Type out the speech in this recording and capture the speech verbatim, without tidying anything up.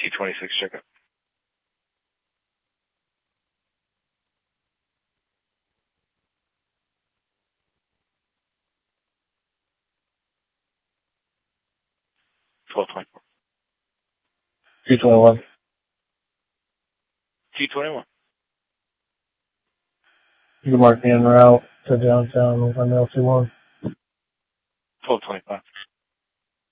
T twenty-six checkup. twelve twenty-four. T twenty-one. T twenty-one. You can mark me en route to downtown on L T one.